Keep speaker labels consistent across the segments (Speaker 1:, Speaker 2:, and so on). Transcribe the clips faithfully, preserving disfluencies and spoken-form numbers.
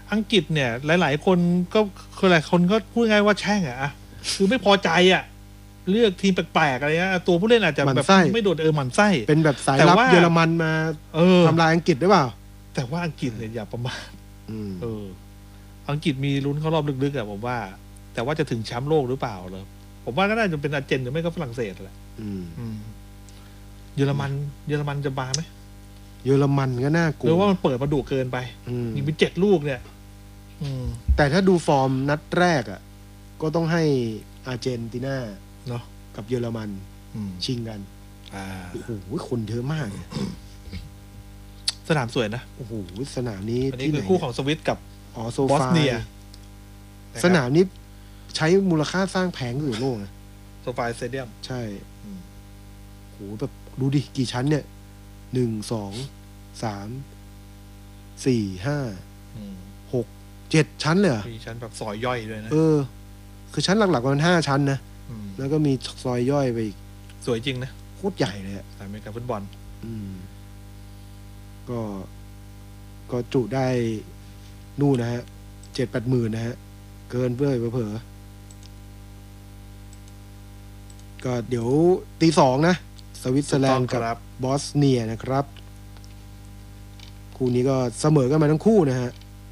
Speaker 1: อังกฤษเนี่ยหลายๆคนก็คือหลายคนก็พูดง่ายว่าแช่งอะคือไม่พอใจอะเลือกทีมแปลกๆอะไรเงี้ยตัวผู้เล่นอาจจะแบบไม่โดดเออหมั่นไส้
Speaker 2: เป็นแบบสายลับเยอรมันมาทำลายอังกฤษหรือเปล่า
Speaker 1: แต่ว่าอังกฤษเนี่ยอย่าประมาทเอออังกฤษมีลุ้นเข้ารอบลึกๆอะผมว่าแต่ว่าจะถึงแชมป์โลกหรือเปล่าเลยผมว่าก็น่าจะเป็นอาร์เจนหรือไม่ก็ฝรั่งเศสแหละเยอรมันเยอรมันจะบาไหม
Speaker 2: เยอรมันก็น่ากลัว
Speaker 1: หรือว่ามันเปิดมาดุเกินไปยิงไปเจ็ดลูกเนี่ย
Speaker 2: แต่ถ้าดูฟอร์มนัดแรกอ่ะก็ต้องให้อาร์เจนตินา
Speaker 1: เนาะ
Speaker 2: กับเยอรมันชิงกันโอ้โหคนเยอะมาก
Speaker 1: สนามสวยนะ
Speaker 2: โอ้โหสนามนี้
Speaker 1: ที่คือคู่ของสวิตกับ
Speaker 2: อ๋อโซฟาสนามนี้ใช้มูลค่าสร้างแพงที่สุดในโลกนะ
Speaker 1: โซฟาสเตเดียม
Speaker 2: ใช่โหแบบดูดิกี่ชั้นเนี่ยหนึ่งสองสามสี่ห้าหกเจ็ดชั้นเลย
Speaker 1: มีชั้นแบบซอยย่อยด้วยนะ
Speaker 2: เออคือชั้นหลักๆมันห้าชั้นนะแล้วก็มีซอยย่อยไปอีก
Speaker 1: สวยจริงนะ
Speaker 2: โคตรใหญ่เลยอะ
Speaker 1: สนามฟุตบอล
Speaker 2: อืมก็ก็จุได้นู่นนะฮะเจ็ดแปดหมื่นนะฮะเกินเพื่อเผลอก็เดี๋ยวตีสองนะสวิตเซอร์แลนด์กับบอสเนียนะครับคู่นี้ก็เสมอกันมาทั้งคู่นะฮะ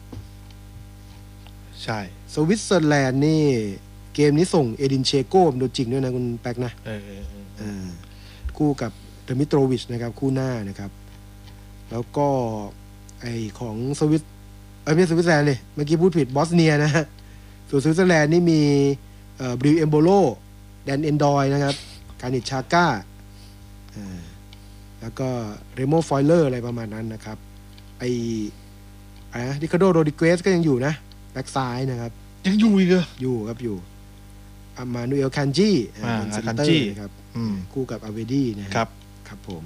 Speaker 1: ใช่
Speaker 2: สวิตเซอร์แลนด์นี่เกมนี้ส่งเอดินเชโก้ตัวจริงด้วยนะคุณแป๊กนะ
Speaker 1: เออ
Speaker 2: เออคู่กับเดมิโตรวิชนะครับคู่หน้านะครับแล้วก็ไอของสวิตเอ้ยไม่ใช่สวิตเซอร์แลนด์เลยเมื่อกี้พูดผิดบอสเนียนะฮะส่วนสวิตเซอร์แลนด์นี่มีเอ่อบริวเอมโบโลแดนเอนดอยนะครับการิชชาก้าอ่าแล้วก็เรโมฟอยเลอร์อะไรประมาณนั้นนะครับไอไอ้ริคาร์โดโรดิเกสก็ยังอยู่นะแบ็กซ้ายนะครับ
Speaker 1: ยังอยู่อีกเหรอ
Speaker 2: อยู่ครับอยู่อามานูเอลคันจี
Speaker 1: เป็นเซนเตอร์
Speaker 2: นะครับคู่กับอาเวดี้นะครับครับผม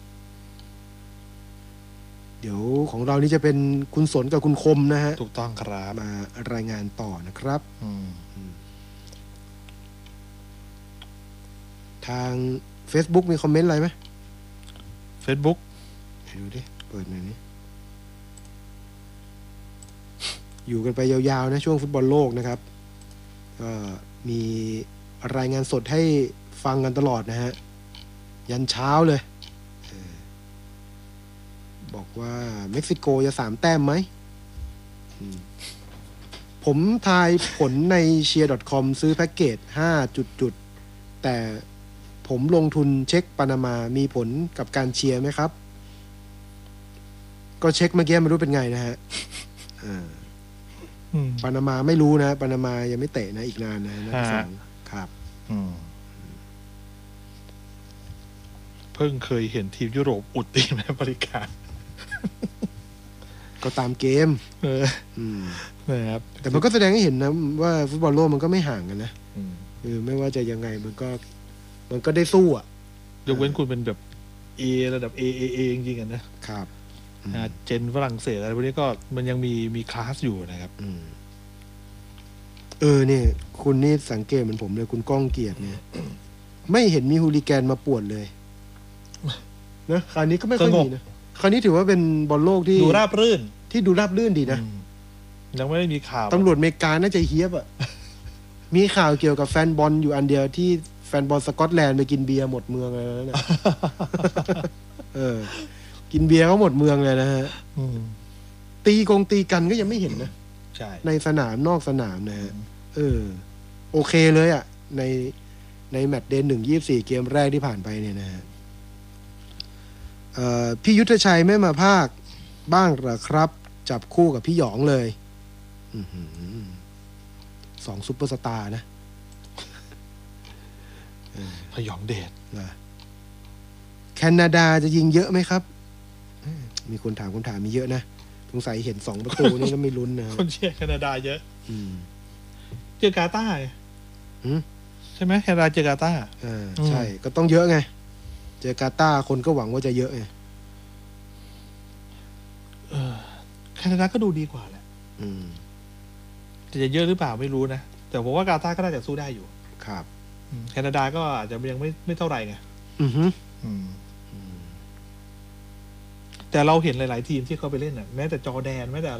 Speaker 2: เดี๋ยวของเรานี่จะเป็นคุณสนกับคุณคมนะฮะ
Speaker 1: ถูกต้องครับ
Speaker 2: มารายงานต่อนะครับทาง Facebook มีคอมเมนต์อะไรไหม
Speaker 1: Facebook
Speaker 2: ดูดิเปิดหน่อยนี่อยู่กันไปยาวๆนะช่วงฟุตบอลโลกนะครับก็มีรายงานสดให้ฟังกันตลอดนะฮะยันเช้าเลยบอกว่าเม็กซิโกจะสามแต้มไหมผมทายผลใน เชียร์ ดอท คอม ซื้อแพ็กเกจห้าจุดๆแต่ผมลงทุนเช็คปานามามีผลกับการเชียร์ไหมครับก็เช็คเมื่อกี้ไม่รู้เป็นไงนะฮะปานามาไม่รู้นะปานามายังไม่เตะนะอีกนานนะนัดสองครับ
Speaker 1: เพิ่งเคยเห็นทีมยุโรปอุดทีมในบริการ
Speaker 2: ก็ตามเกม
Speaker 1: เออนะครับ
Speaker 2: แต่มันก็แสดงให้เห็นนะว่าฟุตบอลโลกมันก็ไม่ห่างกันนะเออไม่ว่าจะยังไงมันก็มันก็ได้สู้อ่ะ
Speaker 1: ยกเว้นคุณเป็นแบบเอระดับ A A A จริงๆกันนะครับเจนฝรั่งเศสอะไรพวกนี้ก็มันยังมีมีคลาสอยู่นะครับ
Speaker 2: เออเนี่ยคุณนี่สังเกตเหมือนผมเลยคุณก้องเกียรติเนี่ยไม่เห็นมีฮูลิแกนมาป่วนเลยนะคราวนี้ก็ไม่ค่อยมีนะคราวนี้ถือว่าเป็นบอลโลกที่
Speaker 1: ดูราบรื่น
Speaker 2: ที่ดูราบรื่นดีนะ
Speaker 1: ยังไม่ได้มีข่าว
Speaker 2: ตำรวจอเมริกาน่าจะเฮี้ยบอ่ะมีข่าวเกี่ยวกับแฟนบอลอยู่อันเดียวที่แฟนบอลสกอตแลนด์ไปกินเบียร์หมดเมืองเลยนะเนี่ยเออกินเบียร์เขาหมดเมืองเลยนะฮะตีกงตีกันก็ยังไม่เห็นนะ
Speaker 1: ใช่
Speaker 2: ในสนามนอกสนามนะฮะเออโอเคเลยอ่ะในในแมตช์เดย์หนึ่งยี่สิบสี่เกมแรกที่ผ่านไปเนี่ยนะฮะเอ่อพี่ยุทธชัยไม่มาภาคบ้างหรอครับจับคู่กับพี่หยองเลยสองซุปเปอร์สตาร์นะ
Speaker 1: พยองเดช
Speaker 2: นะแคนาดาจะยิงเยอะไหมครับมีคนถามคนถามมีเยอะนะสงสัยเห็นสองประตูนี่แล้วไม่ลุ้นนะ
Speaker 1: คนเชียร์แคนาดาเยอะเจอกาตาร์ใช่ไหมแคนาดาเจอกาตาร์
Speaker 2: อ่าใช่ก็ต้องเยอะไงเจอกาตาร์คนก็หวังว่าจะเยอะไง
Speaker 1: แคนาดาก็ดูดีกว่าแหละแต่จะเยอะหรือเปล่าไม่รู้นะแต่ผมว่ากาตาร์ก็น่าจะสู้ได้อยู่
Speaker 2: ครับ
Speaker 1: แคนาดาก็อาจจะยังไม่ไม่เท่าไหร่ไงแต่เราเห็นหลายๆทีมที่เขาไปเล่นน่ะแม้แต่จอร์แดนแม้แต่